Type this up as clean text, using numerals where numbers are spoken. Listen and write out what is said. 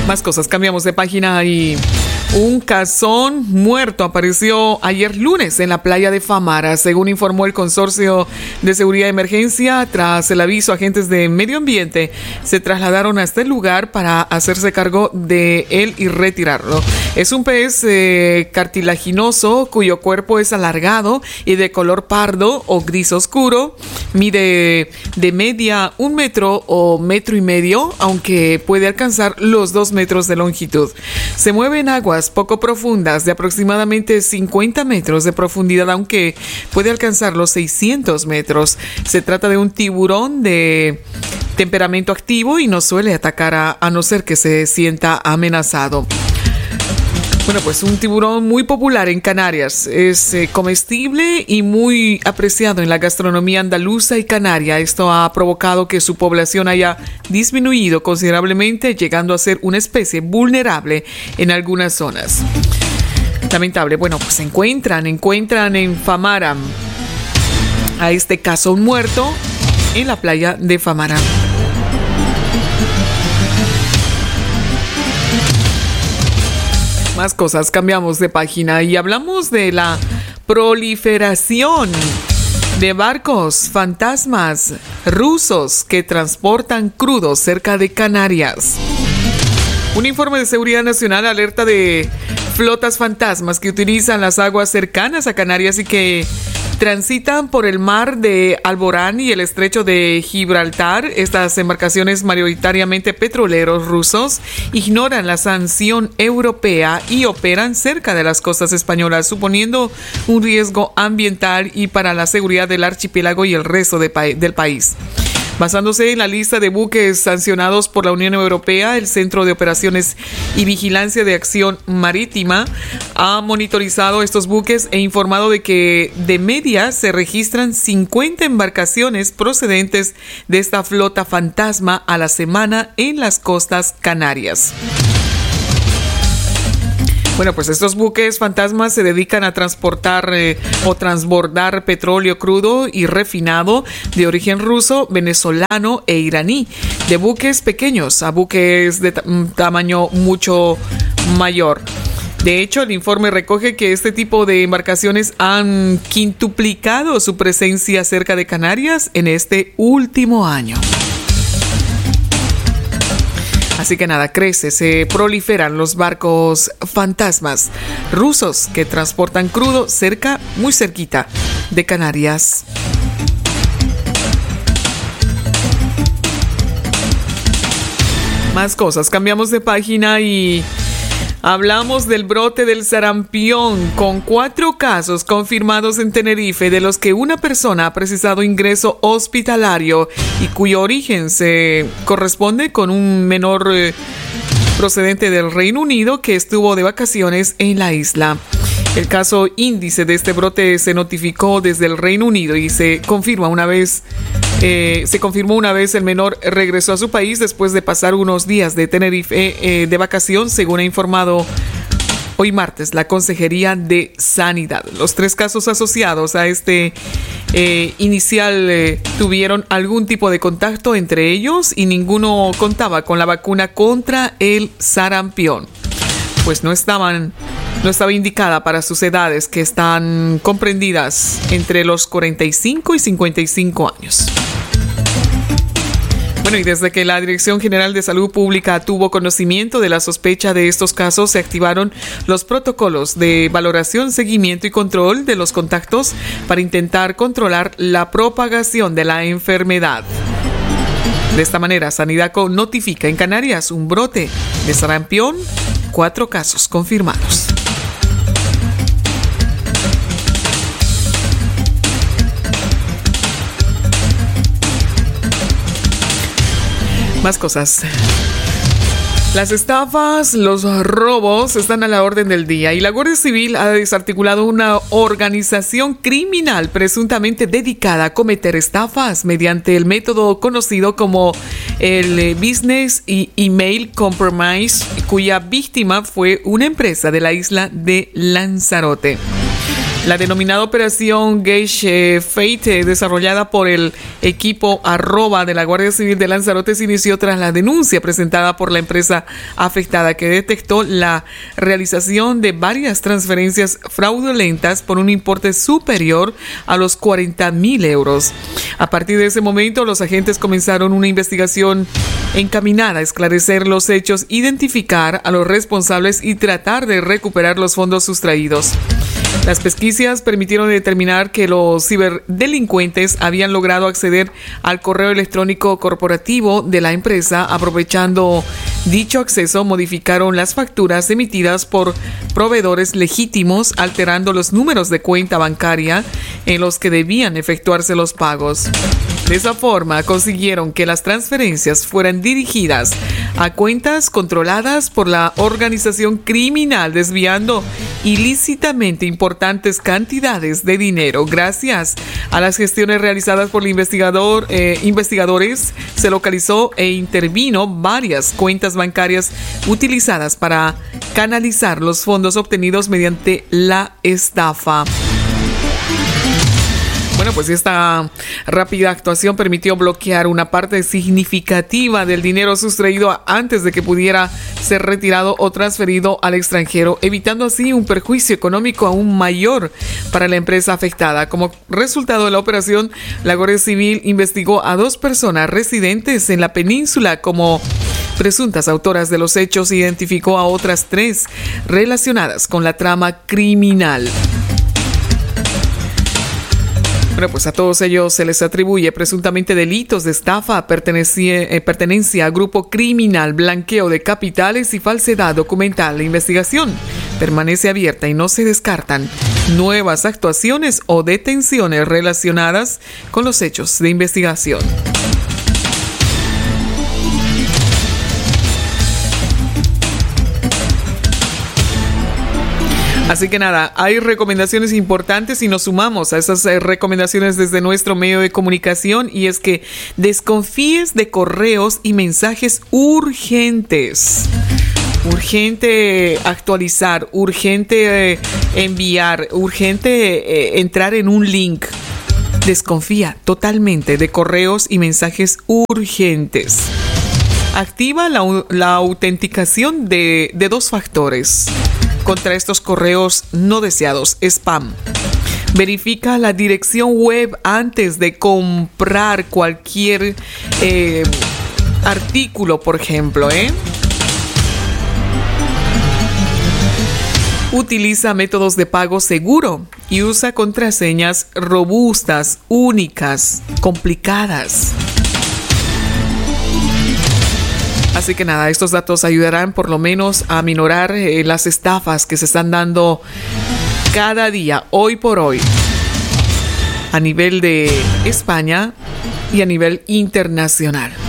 Más cosas, cambiamos de página y un cazón muerto apareció ayer lunes en la playa de Famara, según informó el Consorcio de Seguridad de Emergencia. Tras el aviso, agentes de medio ambiente se trasladaron a este lugar para hacerse cargo de él y retirarlo. Es un pez cartilaginoso cuyo cuerpo es alargado y de color pardo o gris oscuro. Mide de media 1 metro o 1,5 metros, aunque puede alcanzar los 2 metros de longitud. Se mueve en aguas poco profundas de aproximadamente 50 metros de profundidad, aunque puede alcanzar los 600 metros. Se trata de un tiburón de temperamento activo y no suele atacar a no ser que se sienta amenazado. Bueno, pues un tiburón muy popular en Canarias. Es comestible y muy apreciado en la gastronomía andaluza y canaria. Esto ha provocado que su población haya disminuido considerablemente, llegando a ser una especie vulnerable en algunas zonas. Lamentable. Bueno, pues encuentran en Famara a este cazón muerto en la playa de Famara. Más cosas, cambiamos de página y hablamos de la proliferación de barcos fantasmas rusos que transportan crudo cerca de Canarias. Un informe de Seguridad Nacional alerta de flotas fantasmas que utilizan las aguas cercanas a Canarias y que transitan por el mar de Alborán y el estrecho de Gibraltar. Estas embarcaciones, mayoritariamente petroleros rusos, ignoran la sanción europea y operan cerca de las costas españolas, suponiendo un riesgo ambiental y para la seguridad del archipiélago y el resto del país. Basándose en la lista de buques sancionados por la Unión Europea, el Centro de Operaciones y Vigilancia de Acción Marítima ha monitorizado estos buques e informado de que de media se registran 50 embarcaciones procedentes de esta flota fantasma a la semana en las costas canarias. Bueno, pues estos buques fantasmas se dedican a transportar o transbordar petróleo crudo y refinado de origen ruso, venezolano e iraní, de buques pequeños a buques de tamaño mucho mayor. De hecho, el informe recoge que este tipo de embarcaciones han quintuplicado su presencia cerca de Canarias en este último año. Así que nada, se proliferan los barcos fantasmas rusos que transportan crudo muy cerquita de Canarias. Más cosas, cambiamos de página y hablamos del brote del sarampión, con 4 casos confirmados en Tenerife, de los que una persona ha precisado ingreso hospitalario y cuyo origen se corresponde con un menor procedente del Reino Unido que estuvo de vacaciones en la isla. El caso índice de este brote se notificó desde el Reino Unido y se confirmó una vez el menor regresó a su país después de pasar unos días de Tenerife de vacación, según ha informado hoy martes la Consejería de Sanidad. Los 3 casos asociados a este inicial tuvieron algún tipo de contacto entre ellos y ninguno contaba con la vacuna contra el sarampión, pues no estaba indicada para sus edades, que están comprendidas entre los 45 y 55 años. Bueno, y desde que la Dirección General de Salud Pública tuvo conocimiento de la sospecha de estos casos, se activaron los protocolos de valoración, seguimiento y control de los contactos para intentar controlar la propagación de la enfermedad. De esta manera, Sanidad notifica en Canarias un brote de sarampión, 4 casos confirmados. Más cosas. Las estafas, los robos están a la orden del día y la Guardia Civil ha desarticulado una organización criminal presuntamente dedicada a cometer estafas mediante el método conocido como el Business y Email Compromise, cuya víctima fue una empresa de la isla de Lanzarote. La denominada operación Gage Fate, desarrollada por el equipo @ de la Guardia Civil de Lanzarote, se inició tras la denuncia presentada por la empresa afectada, que detectó la realización de varias transferencias fraudulentas por un importe superior a los 40.000 euros. A partir de ese momento, los agentes comenzaron una investigación encaminada a esclarecer los hechos, identificar a los responsables y tratar de recuperar los fondos sustraídos. Las pesquisas permitieron determinar que los ciberdelincuentes habían logrado acceder al correo electrónico corporativo de la empresa. Aprovechando dicho acceso, modificaron las facturas emitidas por proveedores legítimos, alterando los números de cuenta bancaria en los que debían efectuarse los pagos. De esa forma, consiguieron que las transferencias fueran dirigidas a cuentas controladas por la organización criminal, desviando ilícitamente importantes cantidades de dinero. Gracias a las gestiones realizadas por el investigadores, se localizó e intervino varias cuentas bancarias utilizadas para canalizar los fondos obtenidos mediante la estafa. Bueno, pues esta rápida actuación permitió bloquear una parte significativa del dinero sustraído antes de que pudiera ser retirado o transferido al extranjero, evitando así un perjuicio económico aún mayor para la empresa afectada. Como resultado de la operación, la Guardia Civil investigó a 2 personas residentes en la península como presuntas autoras de los hechos e identificó a otras 3 relacionadas con la trama criminal. Bueno, pues a todos ellos se les atribuye presuntamente delitos de estafa, pertenencia a grupo criminal, blanqueo de capitales y falsedad documental. La investigación permanece abierta y no se descartan nuevas actuaciones o detenciones relacionadas con los hechos de investigación. Así que nada, hay recomendaciones importantes y nos sumamos a esas recomendaciones desde nuestro medio de comunicación, y es que desconfíes de correos y mensajes urgentes. Urgente actualizar, urgente enviar, urgente entrar en un link. Desconfía totalmente de correos y mensajes urgentes. Activa la autenticación de 2 factores contra estos correos no deseados, spam. Verifica la dirección web antes de comprar cualquier artículo, por ejemplo, Utiliza métodos de pago seguro y usa contraseñas robustas, únicas, complicadas. Así que nada, estos datos ayudarán por lo menos a minorar las estafas que se están dando cada día, hoy por hoy, a nivel de España y a nivel internacional.